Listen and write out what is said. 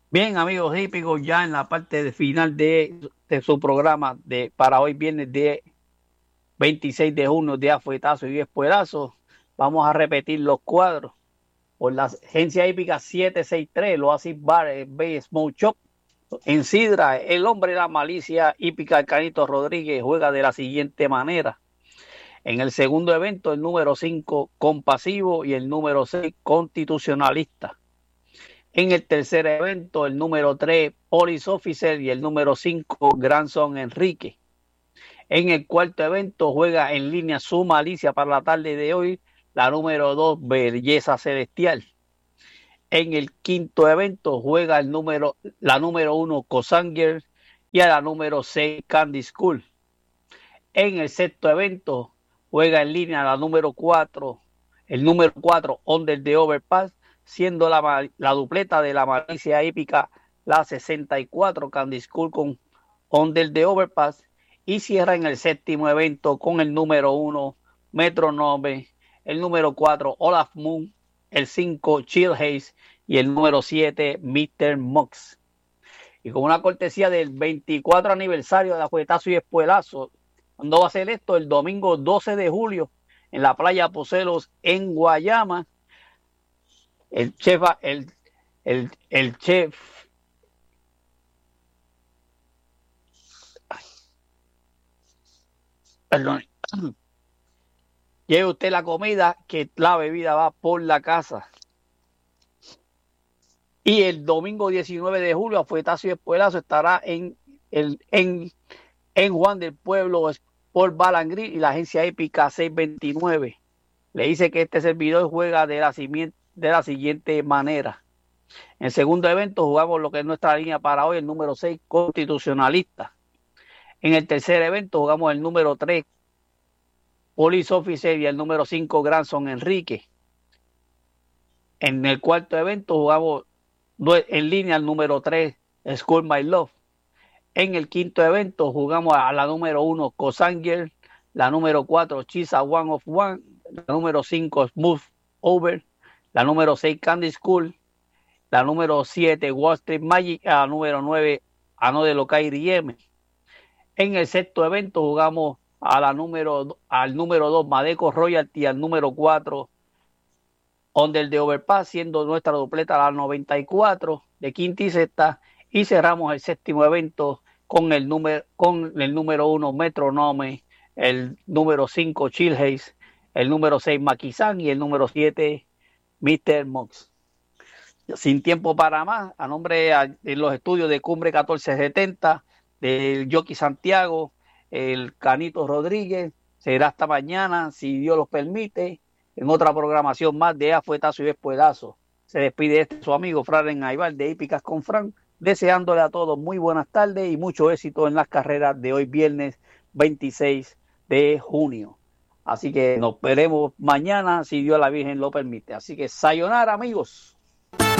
Bien, amigos hípicos, ya en la parte final de su programa para hoy viernes de 26 de junio de Afuetazo y Espuelazo, vamos a repetir los cuadros. Por la agencia hípica 763, lo hace Bar Bay Smoke Shop. En Sidra, el hombre de la malicia hípica, Canito Rodríguez, juega de la siguiente manera. En el segundo evento, el número 5, compasivo, y el número 6, constitucionalista. En el tercer evento, el número 3, Police Officer, y el número 5, Grandson Enrique. En el cuarto evento, juega en línea su malicia para la tarde de hoy, la número 2, Belleza Celestial. En el quinto evento, juega la número 1, Cosanger, y a la número 6, Candy School. En el sexto evento, juega en línea la número 4, el número 4, Under the Overpass, siendo la dupleta de la malicia épica la 64, Candy School con Under the Overpass, y cierra en el séptimo evento con el número 1, Metronome, el número 4, Olaf Moon, el 5, Chill Haze, y el número 7, Mr. Mox. Y con una cortesía del 24 aniversario de Afuetazo y Espuelazo, ¿cuándo va a ser esto? El domingo 12 de julio en la playa Pocelos en Guayama. El chef, el chef, perdón, lleve usted la comida, que la bebida va por la casa. Y el domingo 19 de julio, Afuetazo y Espuelazo estará en Juan del Pueblo por Balangrí y la agencia épica 629. Le dice que este servidor juega de la siguiente manera. En el segundo evento jugamos lo que es nuestra línea para hoy, el número 6, constitucionalista. En el tercer evento jugamos el número 3, Police Officer, y el número 5, Grandson Enrique. En el cuarto evento jugamos en línea el número 3, School My Love. En el quinto evento jugamos a la número 1, Cosanger, la número 4, Chisa One of One, la número 5, Smooth Over, la número 6, Candy School, la número 7, Wall Street Magic, la número 9, Ano de Locairi M. En el sexto evento jugamos al número 2, Madeco Royalty, al número 4, Under the Overpass, siendo nuestra dupleta la 94 de quinta y sexta, y cerramos el séptimo evento con el número 1, Metronome, el número 5, Chill Haze, el número 6, Maquizán, y el número 7, Mr. Mox. Sin tiempo para más, a nombre de los estudios de Cumbre 1470, del Jockey Santiago, el Canito Rodríguez, será hasta mañana, si Dios los permite, en otra programación más de Afuetazo y Espuelazo. Se despide su amigo Fran Aibar de Hípicas con Fran, deseándole a todos muy buenas tardes y mucho éxito en las carreras de hoy viernes 26 de junio. Así que nos veremos mañana, si Dios la Virgen lo permite. Así que sayonara, amigos.